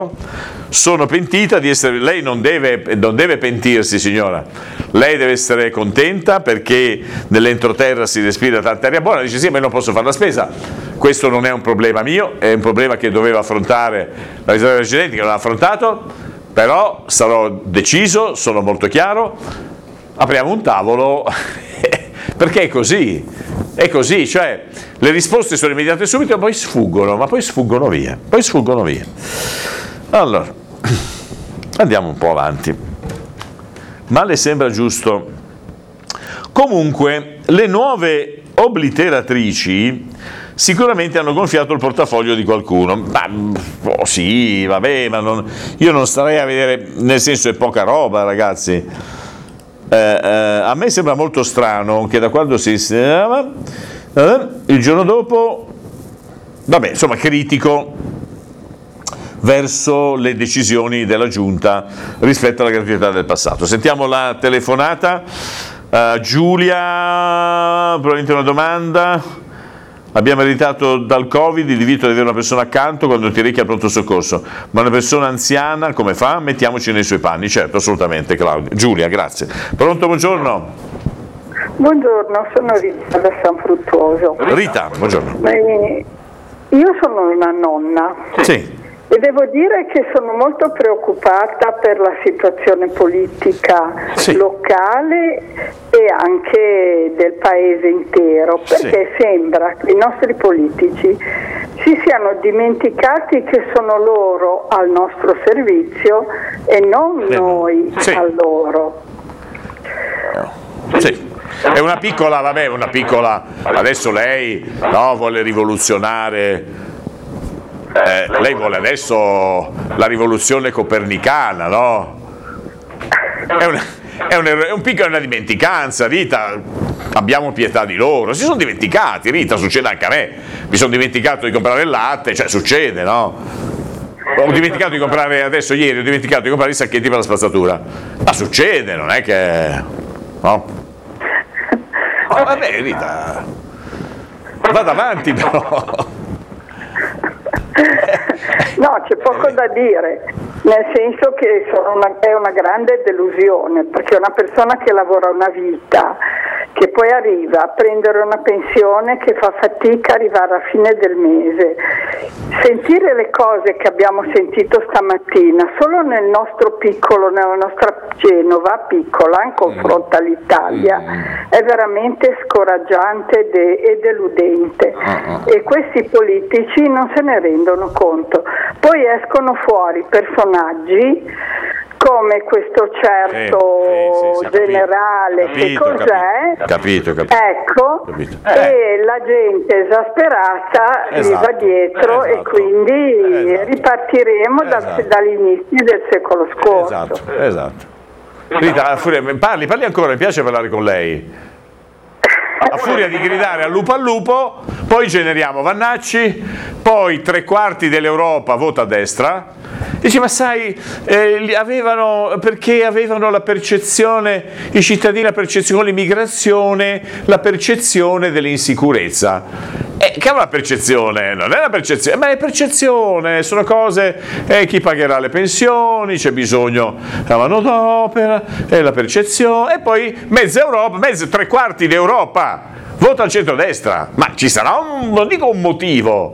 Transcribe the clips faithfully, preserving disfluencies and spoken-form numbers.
sono pentita di essere, lei non deve, non deve pentirsi signora, lei deve essere contenta perché nell'entroterra si respira tanta aria buona, dice sì ma io non posso fare la spesa, questo non è un problema mio, è un problema che doveva affrontare la riserva precedente che non ha affrontato, però sarò deciso, sono molto chiaro, apriamo un tavolo perché è così, è così, cioè le risposte sono immediate subito e poi sfuggono, ma poi sfuggono via, poi sfuggono via. Allora, andiamo un po' avanti. Ma le sembra giusto? Comunque, le nuove obliteratrici sicuramente hanno gonfiato il portafoglio di qualcuno. Ma, oh sì, vabbè, ma non, io non starei a vedere, nel senso è poca roba, ragazzi. Eh, eh, a me sembra molto strano che da quando si... Eh, il giorno dopo, vabbè, insomma, critico verso le decisioni della Giunta rispetto alla gratuità del passato. Sentiamo la telefonata. Uh, Giulia, probabilmente una domanda. Abbiamo ereditato dal Covid il divieto di avere una persona accanto quando ti rechi al pronto soccorso, ma una persona anziana come fa? Mettiamoci nei suoi panni. Certo, assolutamente, Claudia. Giulia, grazie. Pronto, buongiorno. Buongiorno, sono Rita da San Fruttuoso. Rita, buongiorno. Beh, io sono una nonna. Sì. E devo dire che sono molto preoccupata per la situazione politica sì. locale e anche del paese intero, perché sì. sembra che i nostri politici si siano dimenticati che sono loro al nostro servizio e non sì. noi sì. a loro. Sì. È una piccola, vabbè, una piccola, adesso lei no, vuole rivoluzionare. Eh, lei vuole adesso la rivoluzione copernicana, no? È, una, è, un, è un piccolo, è una dimenticanza, Rita, abbiamo pietà di loro, si sono dimenticati, Rita, succede anche a me, mi sono dimenticato di comprare il latte, cioè succede, no? Ho dimenticato di comprare, adesso ieri ho dimenticato di comprare i sacchetti per la spazzatura, ma succede, non è che... no? Oh, vabbè, Rita, vada avanti però. No, c'è poco da dire, nel senso che sono una, è una grande delusione, perché una persona che lavora una vita, che poi arriva a prendere una pensione che fa fatica a arrivare a fine del mese, sentire le cose che abbiamo sentito stamattina solo nel nostro piccolo, nella nostra Genova piccola in confronto all'Italia, è veramente scoraggiante e deludente, e questi politici non se ne rendono conto. Poi escono fuori personaggi come questo certo sì, sì, sì, generale, capito, che cos'è? Capito, capito. Ecco, capito. Eh. E la gente esasperata esatto. gli va dietro esatto. e quindi esatto. ripartiremo esatto. da, dall'inizio del secolo scorso. Esatto, esatto. Rita, parli, parli ancora, mi piace parlare con lei. A furia di gridare al lupo al lupo, poi generiamo Vannacci, poi tre quarti dell'Europa vota a destra, dice ma sai, eh, avevano, perché avevano la percezione, i cittadini la percezione dell'immigrazione, la percezione dell'insicurezza. Eh, che è una percezione, non è una percezione, ma è percezione, sono cose, eh, chi pagherà le pensioni, c'è bisogno della manodopera, è la percezione, e poi mezza Europa, mezza, tre quarti d'Europa vota al centrodestra, ma ci sarà un, non dico un motivo,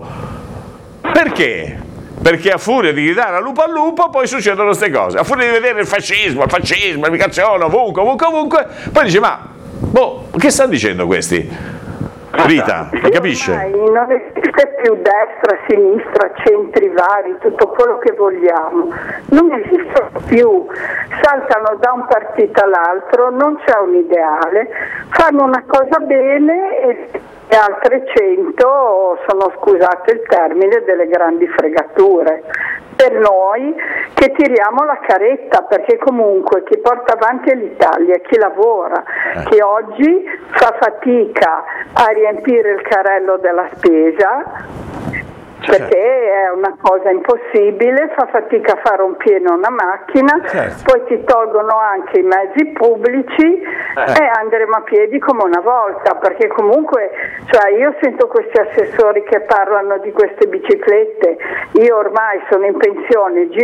perché? Perché a furia di gridare al lupo al lupo poi succedono queste cose, a furia di vedere il fascismo, il fascismo, l'immigrazione, ovunque, ovunque, ovunque, poi dice ma, boh, che stanno dicendo questi? Rita, mi capisce? Non esiste più destra, sinistra, centri vari, tutto quello che vogliamo. Non esistono più, saltano da un partito all'altro, non c'è un ideale, fanno una cosa bene e le altre cento sono, scusate il termine, delle grandi fregature. Per noi che tiriamo la caretta, perché comunque chi porta avanti è l'Italia, chi lavora, eh. che oggi fa fatica a riempire il carrello della spesa, perché è una cosa impossibile, fa fatica a fare un pieno una macchina, certo. poi ti tolgono anche i mezzi pubblici eh. e andremo a piedi come una volta, perché comunque cioè io sento questi assessori che parlano di queste biciclette, io ormai sono in pensione,